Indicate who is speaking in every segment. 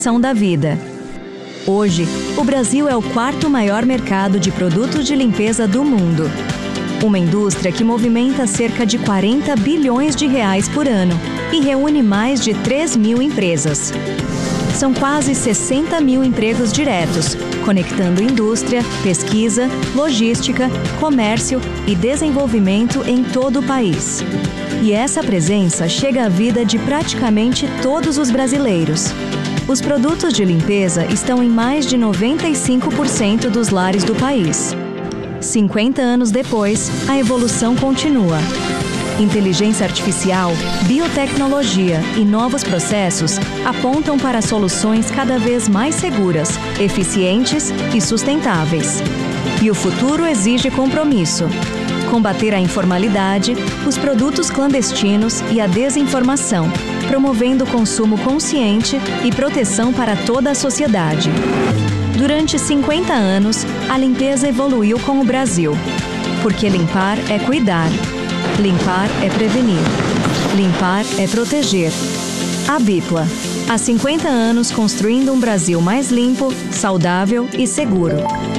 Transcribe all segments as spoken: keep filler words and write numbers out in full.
Speaker 1: da vida. Hoje, o Brasil é o quarto maior mercado de produtos de limpeza do mundo. Uma indústria que movimenta cerca de quarenta bilhões de reais por ano e reúne mais de três mil empresas. São quase sessenta mil empregos diretos, conectando indústria, pesquisa, logística, comércio e desenvolvimento em todo o país. E essa presença chega à vida de praticamente todos os brasileiros. Os produtos de limpeza estão em mais de noventa e cinco por cento dos lares do país. cinquenta anos depois, a evolução continua. Inteligência artificial, biotecnologia e novos processos apontam para soluções cada vez mais seguras, eficientes e sustentáveis. E o futuro exige compromisso. Combater a informalidade, os produtos clandestinos e a desinformação, promovendo o consumo consciente e proteção para toda a sociedade. Durante cinquenta anos, a limpeza evoluiu com o Brasil. Porque limpar é cuidar. Limpar é prevenir. Limpar é proteger. Abipla. Há cinquenta anos construindo um Brasil mais limpo, saudável e seguro.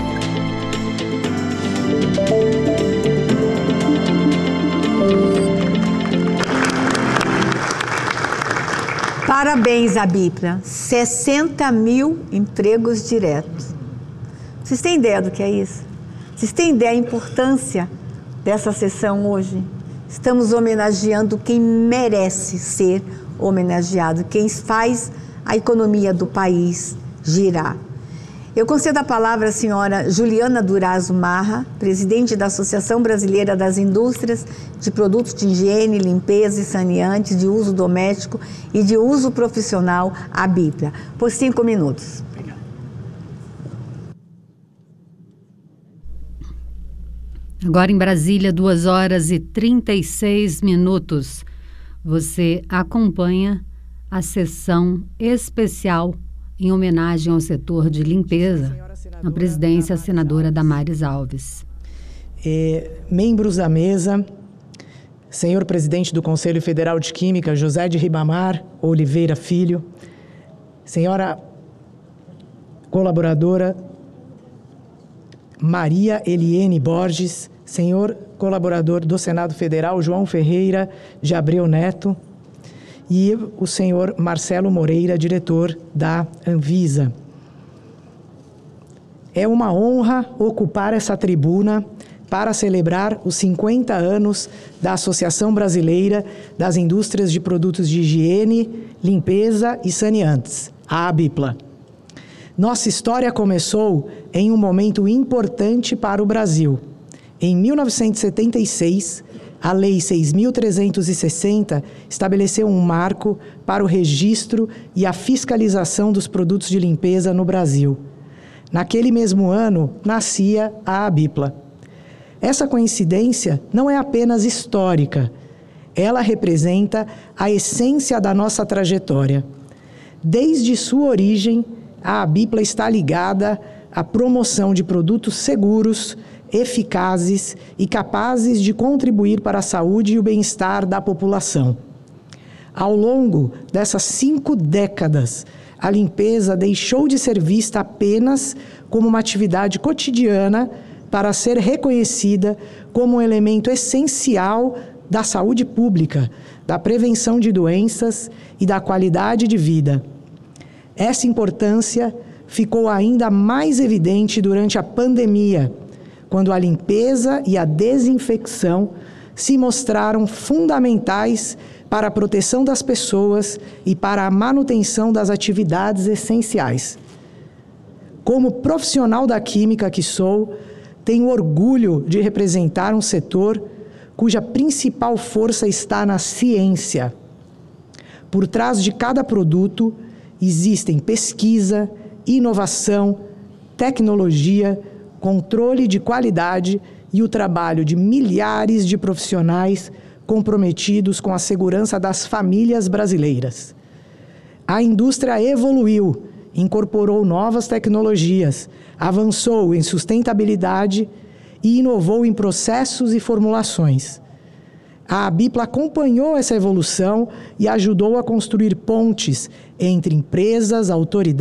Speaker 2: Parabéns, Abipla. sessenta mil empregos diretos. Vocês têm ideia do que é isso? Vocês têm ideia da importância dessa sessão hoje? Estamos homenageando quem merece ser homenageado, quem faz a economia do país girar. Eu concedo a palavra à senhora Juliana Durazo Marra, presidente da Associação Brasileira das Indústrias de Produtos de Higiene, Limpeza e Saneantes de Uso Doméstico e de Uso Profissional, Abipla, por cinco minutos. Obrigada.
Speaker 3: Agora em Brasília, duas horas e trinta e seis minutos. Você acompanha a sessão especial em homenagem ao setor de limpeza, na presidência, a senadora Damares Alves.
Speaker 4: É, membros da mesa, senhor presidente do Conselho Federal de Química, José de Ribamar Oliveira Filho, senhora colaboradora Maria Eliene Borges, senhor colaborador do Senado Federal, João Ferreira de Abreu Neto, e o senhor Marcelo Moreira, diretor da Anvisa. É uma honra ocupar essa tribuna para celebrar os cinquenta anos da Associação Brasileira das Indústrias de Produtos de Higiene, Limpeza e Saneantes, a Abipla. Nossa história começou em um momento importante para o Brasil. Em mil novecentos e setenta e seis, a Lei seis mil trezentos e sessenta estabeleceu um marco para o registro e a fiscalização dos produtos de limpeza no Brasil. Naquele mesmo ano, nascia a Abipla. Essa coincidência não é apenas histórica, ela representa a essência da nossa trajetória. Desde sua origem, a Abipla está ligada à promoção de produtos seguros, eficazes e capazes de contribuir para a saúde e o bem-estar da população. Ao longo dessas cinco décadas, a limpeza deixou de ser vista apenas como uma atividade cotidiana para ser reconhecida como um elemento essencial da saúde pública, da prevenção de doenças e da qualidade de vida. Essa importância ficou ainda mais evidente durante a pandemia, quando a limpeza e a desinfecção se mostraram fundamentais para a proteção das pessoas e para a manutenção das atividades essenciais. Como profissional da química que sou, tenho orgulho de representar um setor cuja principal força está na ciência. Por trás de cada produto existem pesquisa, inovação, tecnologia, controle de qualidade e o trabalho de milhares de profissionais comprometidos com a segurança das famílias brasileiras. A indústria evoluiu, incorporou novas tecnologias, avançou em sustentabilidade e inovou em processos e formulações. A Abipla acompanhou essa evolução e ajudou a construir pontes entre empresas, autoridades,